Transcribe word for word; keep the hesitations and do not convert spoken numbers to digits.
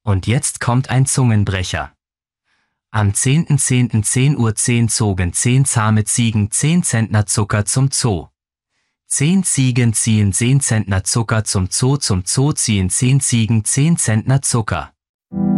Und jetzt kommt ein Zungenbrecher. Am zehnten zehnten zehn Uhr zehn zogen zehn zahme Ziegen zehn Zentner Zucker zum Zoo. Zehn Ziegen ziehen zehn Zentner Zucker zum Zoo, zum Zoo ziehen zehn Ziegen zehn Zentner Zucker.